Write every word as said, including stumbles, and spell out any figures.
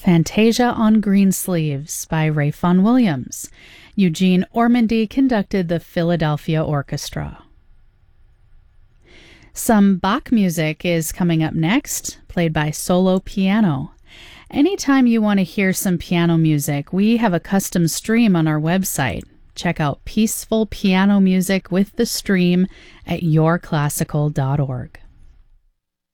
Fantasia on Green Sleeves by Ralph Vaughan Williams. Eugene Ormandy conducted the Philadelphia Orchestra. Some Bach music is coming up next, played by solo piano. Anytime you want to hear some piano music, we have a custom stream on our website. Check out Peaceful Piano Music with the Stream at your classical dot org.